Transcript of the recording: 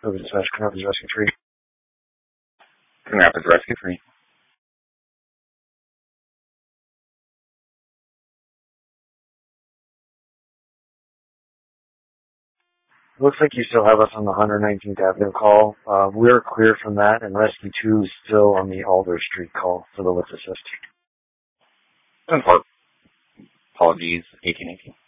Over to Smash Canopus Rescue 3. Canopus Rescue 3. Looks like you still have us on the 119th Avenue call. We're clear from that, and Rescue 2 is still on the Alder Street call for the lift assist. Apologies, 1818.